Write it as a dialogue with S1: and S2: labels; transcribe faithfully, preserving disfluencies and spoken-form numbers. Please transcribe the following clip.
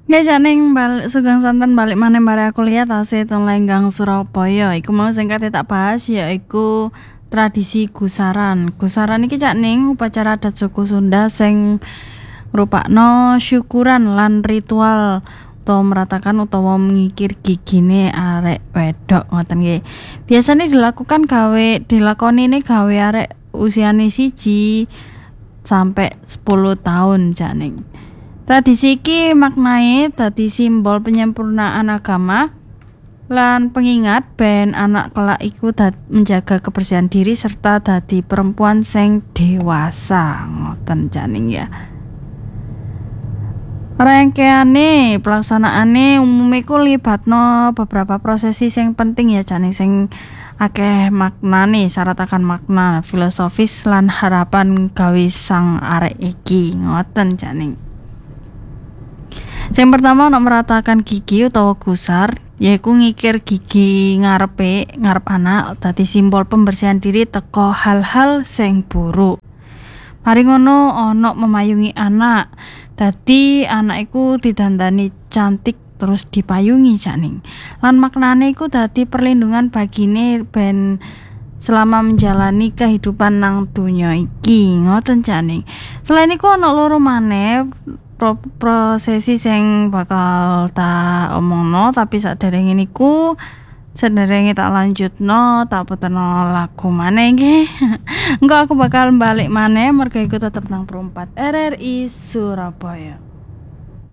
S1: Ya janing balik Sugeng Santen balik maneh bare aku lihat hasil teng Lenggang Surabaya. Iku mau sing kate tak bahas yaiku tradisi gusaran. Gusaran iki cak ning upacara adat suku Sunda sing ngrupakno syukuran lan ritual utawa meratakan utawa mengikir gigine arek wedok ngoten nggih. Biasanya dilakukan gawe dilakoni ini gawe arek usiane siji sampai sepuluh tahun janing. Tradisi iki maknai dadi simbol penyempurnaan agama lan pengingat ben anak kelak iku dat menjaga kebersihan diri serta dadi perempuan sing dewasa ngoten janing ya. Rangkeane pelaksanaane umume ku libatno beberapa prosesi sing penting ya janing sing akeh maknane syarat akan makna filosofis lan harapan gawe sang arek iki ngoten janing. Yang pertama untuk meratakan gigi utawa gusar yaiku ngikir gigi ngarepe ngarep anak dadi simbol pembersihan diri teko hal-hal sing buruk. Mari ngono ana memayungi anak dadi anak iku didandani cantik terus dipayungi janing lan maknane iku dadi perlindungan bagine ben selama menjalani kehidupan nang donya iki ngoten janing. Selain iku ana loro maneh Pro prosesi sing bakal tak omongno tapi saderenge niku saderenge tak lanjutno tak puterno lagu maneh nggih. Engko aku bakal balik maneh mergo iku tetep nang Pro empat R R I Surabaya.